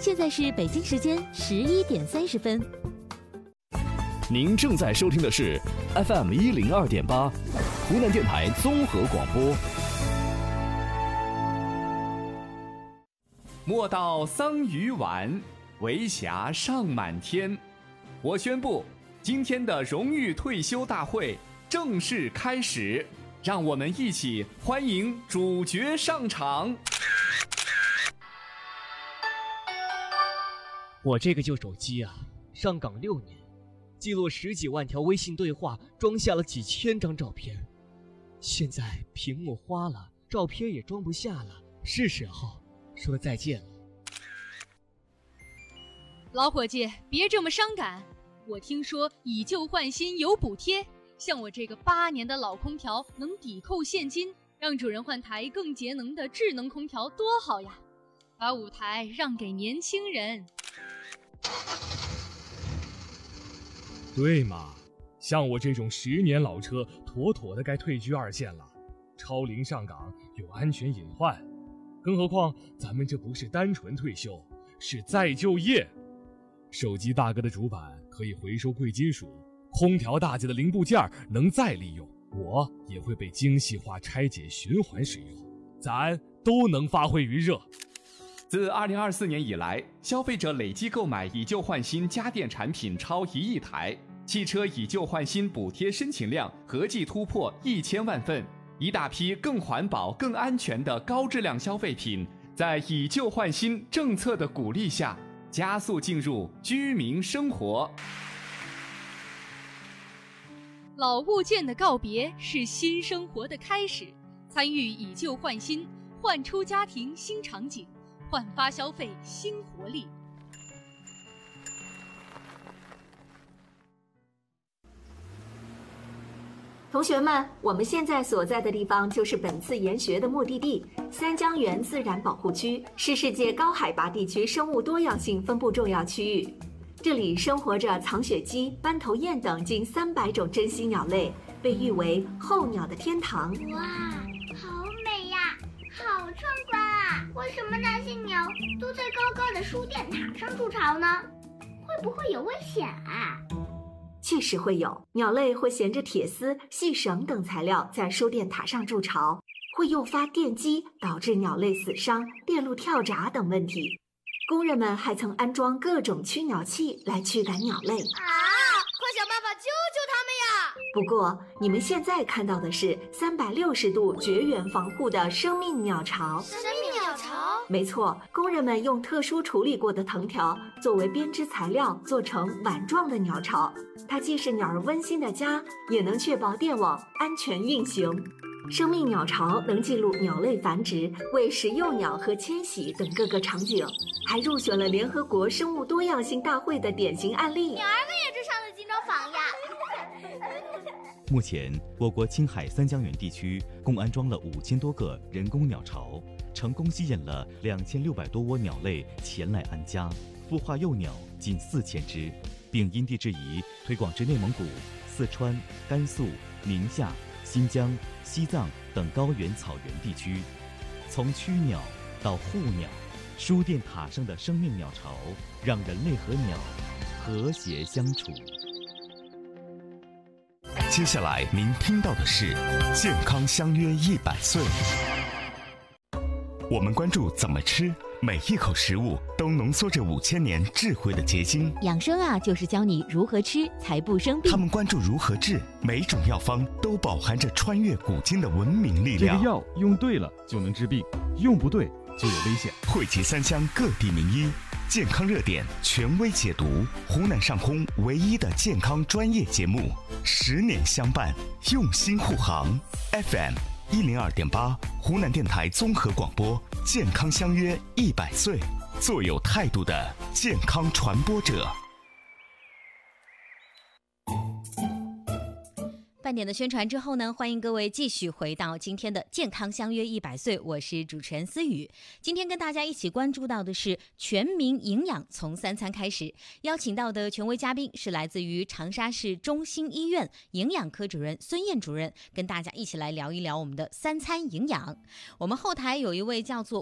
现在是北京时间11点30分。 您正在收听的是 FM102.8，湖南电台综合广播。 莫道桑榆晚，为霞尚满天。我宣布，今天的荣誉退休大会正式开始，让我们一起欢迎主角上场。 我这个旧手机啊，上岗6年，记录10几万条微信对话，装下了几千张照片。现在屏幕花了，照片也装不下了，是时候说再见了。 老伙计，别这么伤感。我听说以旧换新有补贴，像我这个8年的老空调能抵扣现金，让主人换台更节能的智能空调多好呀！把舞台让给年轻人。 对嘛，像我这种10年老车，妥妥的该退居2线了。超龄上岗有安全隐患，更何况咱们这不是单纯退休，是再就业。手机大哥的主板可以回收贵金属，空调大姐的零部件能再利用，我也会被精细化拆解循环使用，咱都能发挥余热。 自2024年以来，消费者累计购买以旧换新家电产品超1亿台，汽车以旧换新补贴申请量合计突破1000万份，一大批更环保、更安全的高质量消费品，在以旧换新政策的鼓励下，加速进入居民生活。 老物件的告别是新生活的开始，参与以旧换新，焕出家庭新场景，焕发消费新活力。 同学们，我们现在所在的地方就是本次研学的目的地——三江源自然保护区，是世界高海拔地区生物多样性分布重要区域。这里生活着藏雪鸡、斑头雁等近300种珍稀鸟类，被誉为候鸟的天堂。 哇，好美呀，好壮观啊！为什么那些鸟都在高高的输电塔上筑巢呢？会不会有危险啊？ 确实会有，鸟类会衔着铁丝、细绳等材料在输电塔上筑巢，会诱发电击，导致鸟类死伤、电路跳闸等问题。工人们还曾安装各种驱鸟器来驱赶鸟类。 啊！快想办法救救他们呀！ 不过，你们现在看到的是360度绝缘防护的生命鸟巢。 生命鸟巢？ 没错，工人们用特殊处理过的藤条作为编织材料，做成碗状的鸟巢。它既是鸟儿温馨的家，也能确保电网安全运行。生命鸟巢能记录鸟类繁殖、喂食幼鸟和迁徙等各个场景，还入选了联合国生物多样性大会的典型案例。 鸟儿们也住上了金钟房呀！ 目前，我国青海三江源地区共安装了5000多个人工鸟巢，成功吸引了2600多窝鸟类前来安家，孵化幼鸟近4000只，并因地制宜推广至内蒙古、四川、甘肃、宁夏、新疆、西藏等高原草原地区。从驱鸟到护鸟，输电塔上的生命鸟巢让人类和鸟和谐相处。 接下来您听到的是健康相约100岁。我们关注怎么吃，每一口食物都浓缩着5000年智慧的结晶。 养生啊，就是教你如何吃才不生病。 他们关注如何治，每种药方都饱含着穿越古今的文明力量。 这个药用对了就能治病，用不对就有危险。 汇集3乡各地名医，健康热点权威解读，湖南上空唯一的健康专业节目，10年相伴，用心护航。FM102.8，湖南电台综合广播，健康相约100岁，做有态度的健康传播者。 半点的宣传之后呢，欢迎各位继续回到今天的健康相约100岁，我是主持人思雨。今天跟大家一起关注到的是全民营养从3餐开始，邀请到的权威嘉宾是来自于长沙市中心医院营养科主任孙燕主任，跟大家一起来聊一聊我们的3餐营养。我们后台有一位叫做